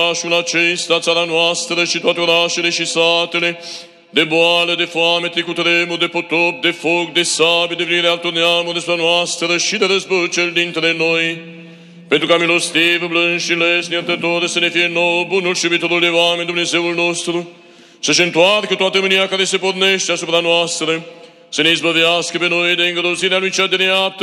orașul acesta, țara noastră și toate orașele și satele, de boală, de foame, de cutremur, de potop, de foc, de sabie, de vrire altor neamuri despre noastră și de răzbăceli dintre noi. Pentru ca milostiv, blând și lesne, iertător să ne fie nouă, bunul și iubitorul de oameni, Dumnezeul nostru, să-și întoarcă toată mânia care se pornește asupra noastră, să ne izbăvească pe noi de îngrozirea lui cea dreaptă,